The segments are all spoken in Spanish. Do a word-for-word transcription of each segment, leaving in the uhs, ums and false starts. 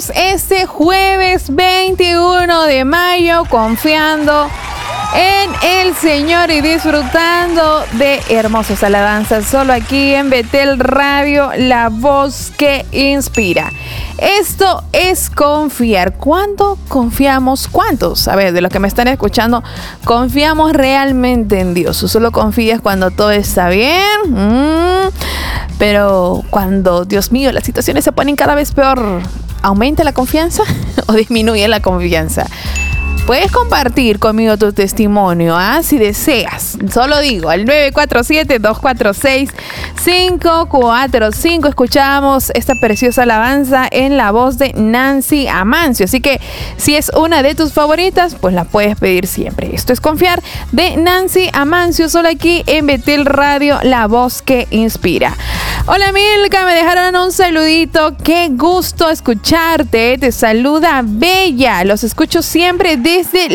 Iniciamos este jueves veintiuno de mayo confiando en el Señor y disfrutando de hermosas alabanzas solo aquí en Betel Radio, la voz que inspira. Esto es confiar. ¿Cuándo confiamos? ¿Cuántos? A ver, de los que me están escuchando, ¿confiamos realmente en Dios? ¿O solo confías cuando todo está bien? Mm, pero cuando, Dios mío, las situaciones se ponen cada vez peor, ¿aumenta la confianza o disminuye la confianza? Puedes compartir conmigo tu testimonio, ¿ah? Si deseas. Solo digo, al nueve cuatro siete, dos cuatro seis, cinco cuatro cinco. Escuchamos esta preciosa alabanza en la voz de Nancy Amancio. Así que si es una de tus favoritas, pues la puedes pedir siempre. Esto es Confiar de Nancy Amancio, solo aquí en Betel Radio, la voz que inspira. Hola Milka, me dejaron un saludito. Qué gusto escucharte. Te saluda Bella. Los escucho siempre desde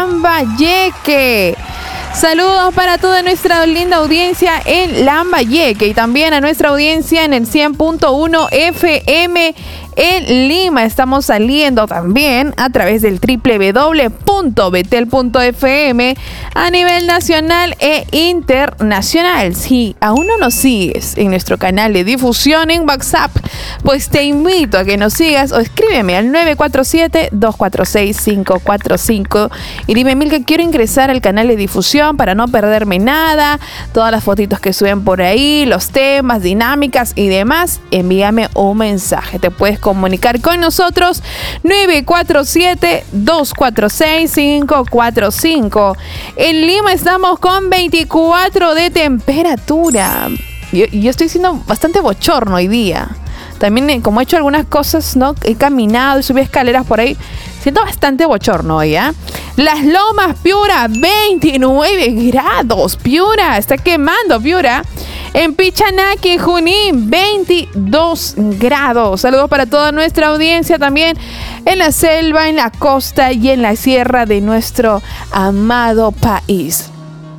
Lambayeque. Saludos para toda nuestra linda audiencia en Lambayeque y también a nuestra audiencia en el cien punto uno F M en Lima. Estamos saliendo también a través del doble u doble u doble u punto betel punto f m a nivel nacional e internacional. Si aún no nos sigues en nuestro canal de difusión en WhatsApp, pues te invito a que nos sigas o escríbeme al nueve cuatro siete, dos cuatro seis, cinco cuatro cinco y dime, Milka, quiero ingresar al canal de difusión para no perderme nada, todas las fotitos que suben por ahí, los temas, dinámicas y demás. Envíame un mensaje. Te puedes comunicar con nosotros nueve cuatro siete, dos cuatro seis, cinco cuatro cinco. En Lima estamos con veinticuatro de temperatura. Yo, yo estoy siendo bastante bochorno hoy día. También, como he hecho algunas cosas, ¿no? He caminado y subí escaleras por ahí. Siento bastante bochorno hoy, ¿eh? Las Lomas, Piura, veintinueve grados. Piura, está quemando Piura. En Pichanaki, Junín, veintidós grados. Saludos para toda nuestra audiencia también en la selva, en la costa y en la sierra de nuestro amado país.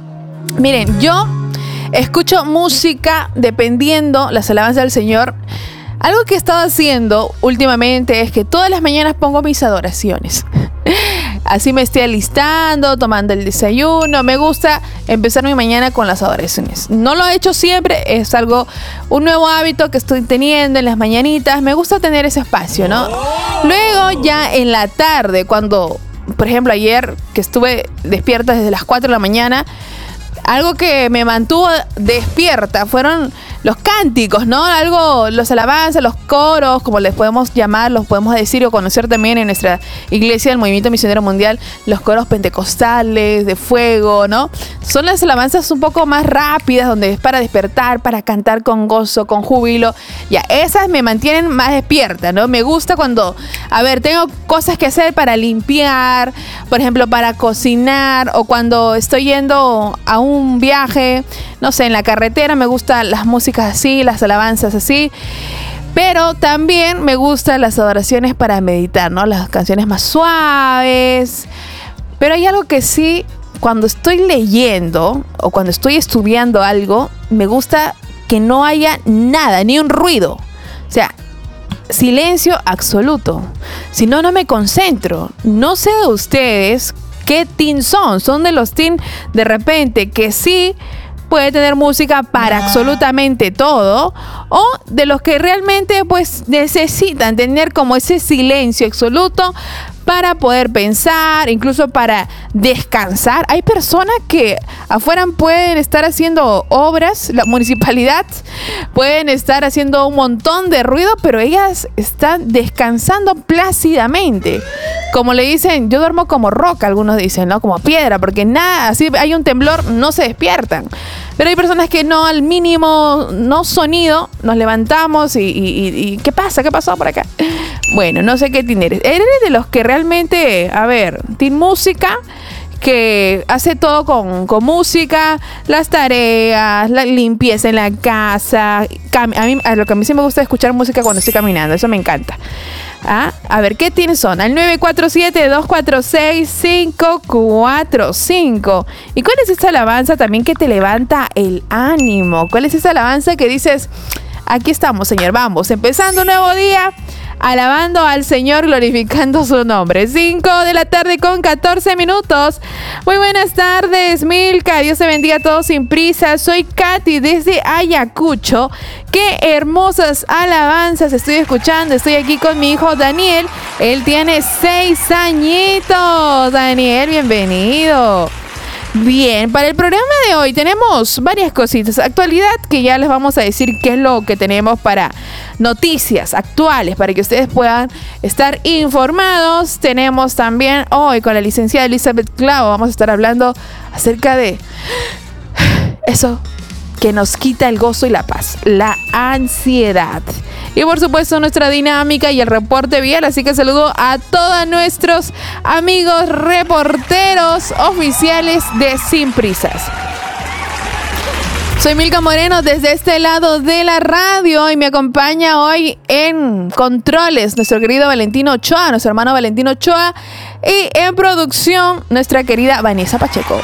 Miren, yo escucho música dependiendo las alabanzas del Señor. Algo que he estado haciendo últimamente es que todas las mañanas pongo mis adoraciones. Así me estoy alistando, tomando el desayuno. Me gusta empezar mi mañana con las adoraciones. No lo he hecho siempre, es algo, un nuevo hábito que estoy teniendo en las mañanitas. Me gusta tener ese espacio, ¿no? Luego ya en la tarde, cuando, por ejemplo, ayer que estuve despierta desde las cuatro de la mañana, algo que me mantuvo despierta fueron los cánticos, ¿no? Algo, los alabanzas, los coros, como les podemos llamar, los podemos decir o conocer también en nuestra iglesia del Movimiento Misionero Mundial, los coros pentecostales, de fuego, ¿no? Son las alabanzas un poco más rápidas, donde es para despertar, para cantar con gozo, con júbilo. Ya, esas me mantienen más despierta, ¿no? Me gusta cuando, a ver, tengo cosas que hacer para limpiar, por ejemplo, para cocinar, o cuando estoy yendo a un viaje, no sé, en la carretera, me gustan las músicas así, las alabanzas así. Pero también me gustan las adoraciones para meditar, ¿no? Las canciones más suaves. Pero hay algo que sí, cuando estoy leyendo o cuando estoy estudiando algo, me gusta que no haya nada, ni un ruido. O sea, silencio absoluto. Si no, no me concentro. No sé de ustedes qué team son. Son de los team de repente que sí puede tener música para absolutamente todo, o de los que realmente pues necesitan tener como ese silencio absoluto para poder pensar, incluso para descansar. Hay personas que afuera pueden estar haciendo obras, la municipalidad pueden estar haciendo un montón de ruido, pero ellas están descansando plácidamente. Como le dicen, yo duermo como roca, algunos dicen, ¿no? Como piedra, porque nada, así hay un temblor, no se despiertan. Pero hay personas que no, al mínimo, no sonido, nos levantamos y, y, y, y ¿qué pasa? ¿Qué pasó por acá? Bueno, no sé qué team eres. Eres de los que realmente, a ver, team música, que hace todo con, con música, las tareas, la limpieza en la casa. Cam- a mí, a lo que a mí sí me gusta es escuchar música cuando estoy caminando, eso me encanta. ¿Ah? A ver, ¿qué tienes son? Al nueve cuatro siete, dos cuatro seis, cinco cuatro cinco. ¿Y cuál es esa alabanza también que te levanta el ánimo? ¿Cuál es esa alabanza que dices, aquí estamos, Señor, vamos, empezando un nuevo día, alabando al Señor, glorificando su nombre. cinco de la tarde con catorce minutos. Muy buenas tardes, Milka. Dios te bendiga a todos sin prisa. Soy Katy desde Ayacucho. Qué hermosas alabanzas estoy escuchando. Estoy aquí con mi hijo Daniel. Él tiene seis añitos. Daniel, bienvenido. Bien, para el programa de hoy tenemos varias cositas. Actualidad, que ya les vamos a decir qué es lo que tenemos para noticias actuales, para que ustedes puedan estar informados. Tenemos también hoy con la licenciada Elizabeth Clavo, vamos a estar hablando acerca de eso que nos quita el gozo y la paz, la ansiedad. Y por supuesto nuestra dinámica y el reporte vial, así que saludo a todos nuestros amigos reporteros oficiales de Sin Prisas. Soy Milka Moreno desde este lado de la radio y me acompaña hoy en controles nuestro querido Valentino Ochoa, nuestro hermano Valentino Ochoa, y en producción nuestra querida Vanessa Pacheco.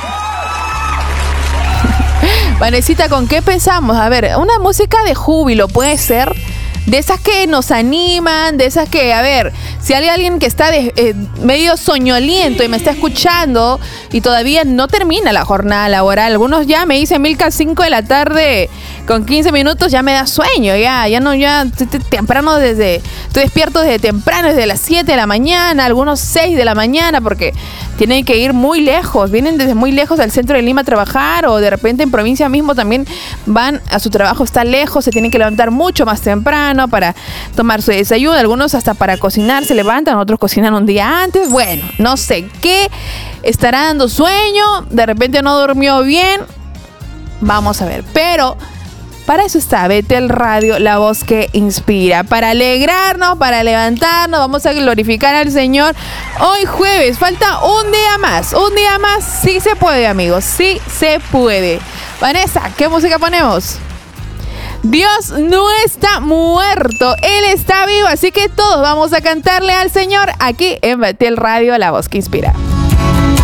Vanesita, ¿con qué pensamos? A ver, una música de júbilo puede ser, de esas que nos animan, de esas que, a ver, si hay alguien que está de, eh, medio soñoliento y me está escuchando y todavía no termina la jornada laboral, algunos ya me dicen, Milka, cinco de la tarde con quince minutos ya me da sueño, ya, ya no, ya temprano desde, estoy despierto desde temprano, desde las siete de la mañana, algunos seis de la mañana, porque tienen que ir muy lejos, vienen desde muy lejos al centro de Lima a trabajar, o de repente en provincia mismo también van a su trabajo, está lejos, se tienen que levantar mucho más temprano para tomar su desayuno, algunos hasta para cocinar se levantan, otros cocinan un día antes. Bueno, no sé qué estará dando sueño, de repente no durmió bien, vamos a ver, pero para eso está Betel Radio, la voz que inspira, para alegrarnos, para levantarnos, vamos a glorificar al Señor. Hoy jueves, falta un día más, un día más, sí se puede, amigos, sí se puede. Vanessa, ¿qué música ponemos? Dios no está muerto, Él está vivo, así que todos vamos a cantarle al Señor aquí en Betel Radio, la voz que inspira.